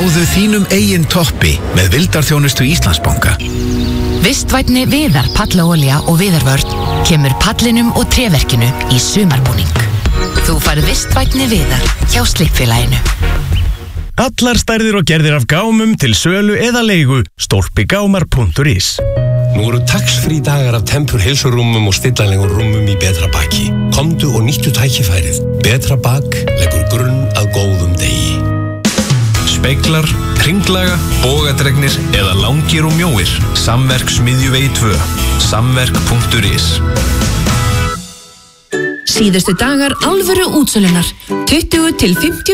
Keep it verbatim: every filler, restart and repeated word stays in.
Náðu þínum eigin toppi með vildarþjónustu Íslandsbanka. Vistvænni Viðar pallaolía og viðarvörn kemur pallinum og tréverkinu í sumarbúning. Þú færð vistvænni Viðar hjá Slippfélaginu. Allar stærðir og gerðir af gámum til sölu eða leigu stolpigámar punktur is. Nú eru tax-free dagar af Tempur heilsurúmum og stillanlegum rúmum í Betra Baki. Komdu og nýttu tækifærið. Betra Bak leggur grunn að góðum degi. Speglar, hringlaga, bogadregnir eða langir og mjóir. Samverk Smiðjuvegi tvö. Samverk punktur is. Síðustu dagar alvöru útsölunar. tuttugu til fimmtíu